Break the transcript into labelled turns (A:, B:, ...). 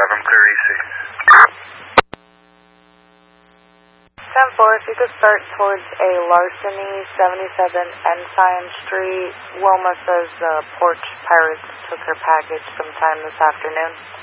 A: clear EC.
B: 10-4, if you could start towards a larceny, 77 Ensign Street. Wilma says Porch Pirates took her package sometime this afternoon.